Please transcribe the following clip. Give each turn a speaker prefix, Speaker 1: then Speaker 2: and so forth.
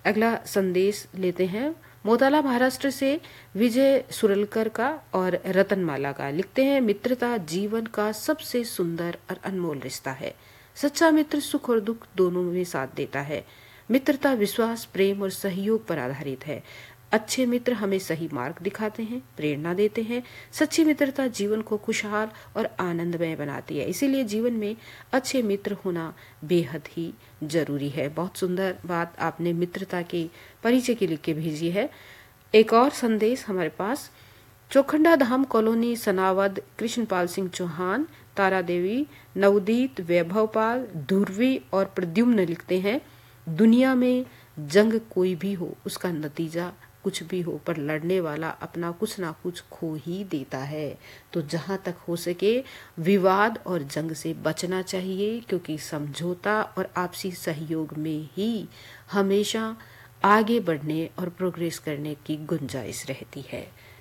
Speaker 1: अगला संदेश लेते हैं मोताला महाराष्ट्र से विजय सुरलकर का और रतनमाला का। लिखते हैं, मित्रता जीवन का सबसे सुंदर और अनमोल रिश्ता है। सच्चा मित्र सुख और दुख दोनों में साथ देता है। मित्रता विश्वास, प्रेम और सहयोग पर आधारित है। अच्छे मित्र हमें सही मार्ग दिखाते हैं, प्रेरणा देते हैं। सच्ची मित्रता जीवन को खुशहाल और आनंदमय बनाती है। इसीलिए जीवन में अच्छे मित्र होना बेहद ही जरूरी है। बहुत सुंदर बात आपने मित्रता के परिचय के लिख के भेजी है। एक और संदेश हमारे पास चौखंडा धाम कॉलोनी, सनावद, कृष्णपाल सिंह चौहान, तारा देवी, नवदीत, वैभवपाल, ध्रुवी और प्रद्युम्न लिखते हैं, दुनिया में जंग कोई भी हो, उसका नतीजा कुछ भी हो, पर लड़ने वाला अपना कुछ ना कुछ खो ही देता है। तो जहां तक हो सके विवाद और जंग से बचना चाहिए, क्योंकि समझौता और आपसी सहयोग में ही हमेशा आगे बढ़ने और प्रोग्रेस करने की गुंजाइश रहती है।